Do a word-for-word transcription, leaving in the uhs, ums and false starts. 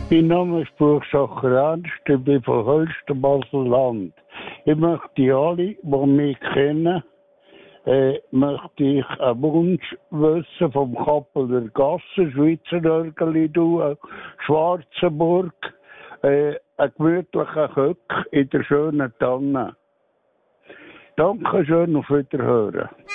Mein Name ist Buchsacher Ernst, ich bin von Hölsten, Basel-Land. Ich möchte alle, die mich kennen, äh, möchte ich einen Wunsch wissen vom Kappeler Gasse, Schweizer Örgeli, du, Schwarzenburg, äh, einen gemütlichen Köck in der schönen Tanne. Danke schön, auf Wiederhören.